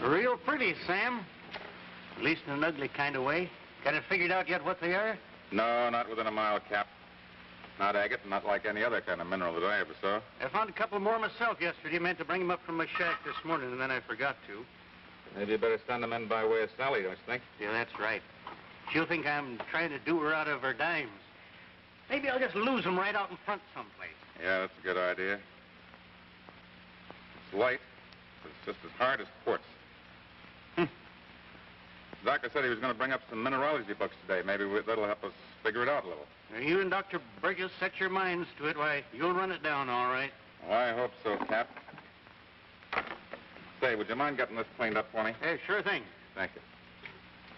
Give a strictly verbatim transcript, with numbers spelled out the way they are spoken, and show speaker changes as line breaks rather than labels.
Real pretty, Sam. At least in an ugly kind of way. Got it figured out yet what they are?
No, not within a mile, Cap. Not agate, not like any other kind of mineral that I ever saw.
I found a couple more myself yesterday. Meant to bring them up from my shack this morning, and then I forgot to.
Maybe you better send them in by way of Sally, don't you think?
Yeah, that's right. She'll think I'm trying to do her out of her dimes. Maybe I'll just lose them right out in front someplace.
Yeah, that's a good idea. It's light, but it's just as hard as quartz.
Hmm.
The doctor said he was going to bring up some mineralogy books today. Maybe we, that'll help us figure it out a little.
Now, you and Doctor Burgess set your minds to it. Why, you'll run it down all right.
Well, I hope so, Cap. Say, would you mind getting this cleaned up for me?
Hey, sure thing.
Thank you.